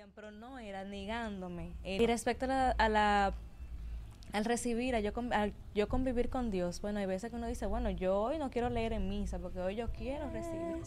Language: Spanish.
leían, pero no era negándome. Y respecto al recibir, al yo convivir con Dios, bueno, hay veces que uno dice, bueno, yo hoy no quiero leer en misa porque hoy yo quiero recibir.